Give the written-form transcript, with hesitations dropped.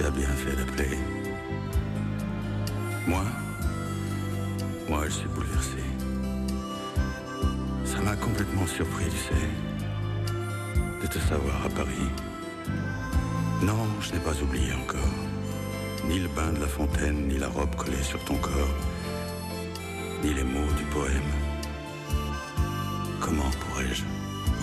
tu as bien fait d'appeler. Moi, je suis bouleversé. Ça m'a complètement surpris, tu sais, de te savoir à Paris. Non, je n'ai pas oublié encore. Ni le bain de la fontaine, ni la robe collée sur ton corps, ni les mots du poème. Comment pourrais-je oublier ?